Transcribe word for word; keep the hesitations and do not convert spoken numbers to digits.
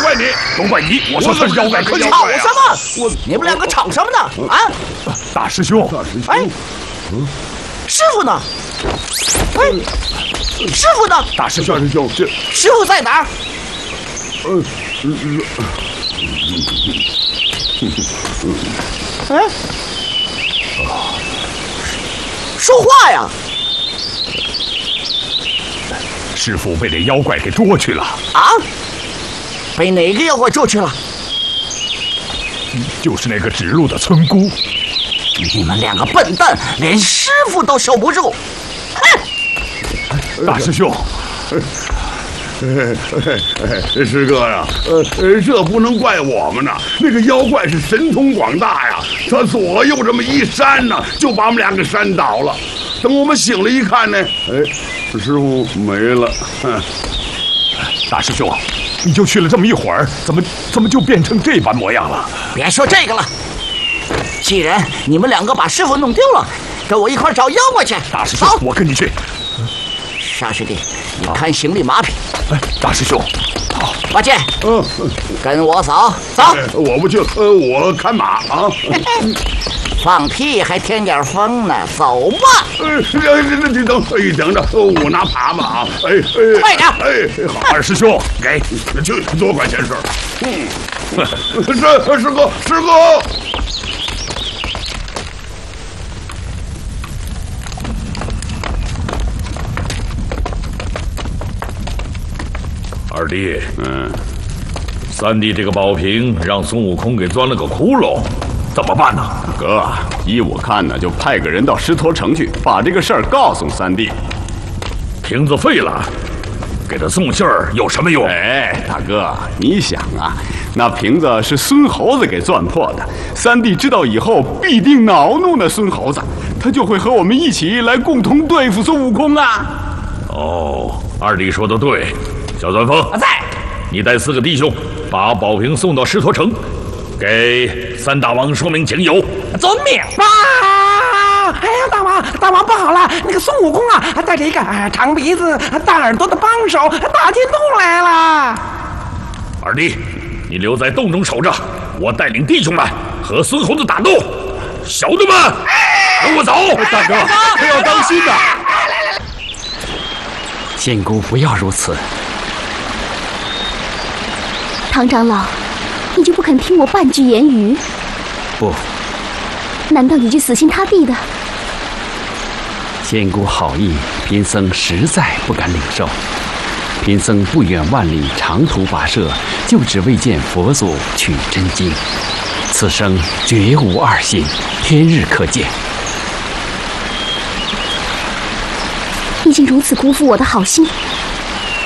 怪你，都怪你！我说他是妖怪，可吵什么？我你们两个吵什么呢？啊！ 大师兄， 哎，师傅呢？哎，师傅呢？ 大师兄，师兄，这师傅在哪儿？ 嗯， 哎，说话呀！ 师傅被那妖怪给捉去了。 啊？被哪个妖怪捉去了？ 就是那个指路的村姑。 你们两个笨蛋，连师傅都守不住！哼！ 大师兄， 师哥呀，呃，这不能怪我们呐。那个妖怪是神通广大呀，他左右这么一扇呢，就把我们俩给扇倒了。等我们醒了一看呢，哎，师傅没了。 大师兄，你就去了这么一会儿，怎么怎么就变成这般模样了？ 别说这个了，既然你们两个把师傅弄丢了，跟我一块找妖怪去。 大师兄，我跟你去。 沙师弟，你看行李马匹。 哎，大师兄，好。 八戒， 嗯， 跟我走，走。 我不去，呃，我看马啊。 放屁还添点风呢，走吧。 呃，这这等，哎，等着，我拿耙子啊，哎哎， 快点！ 哎，好， 二师兄，给， 去，多管闲事。嗯，是师哥，师哥。 二弟，嗯，三弟这个宝瓶让孙悟空给钻了个窟窿，怎么办呢？ 哥，依我看呢，就派个人到狮驼城去，把这个事儿告诉三弟。 瓶子废了，给他送信儿有什么用？ 哎，大哥，你想啊，那瓶子是孙猴子给钻破的，三弟知道以后必定恼怒那孙猴子，他就会和我们一起来共同对付孙悟空啊。 哦，二弟说的对。小钻风在， 你带四个弟兄把宝瓶送到狮驼城，给三大王说明情由。 遵命。 啊！哎呀，大王，大王不好了，那个孙悟空啊，带着一个哎长鼻子、大耳朵的帮手打进洞来了。 二弟，你留在洞中守着，我带领弟兄们和孙猴子打斗。小的们，跟我走！ 大哥，可要当心呐！ 仙姑，不要如此。 唐长老，你就不肯听我半句言语？ 不。 难道你就死心塌地的？ 仙姑好意，贫僧实在不敢领受。贫僧不远万里长途跋涉，就只为见佛祖取真经。此生绝无二心，天日可见。 已经如此辜负我的好心，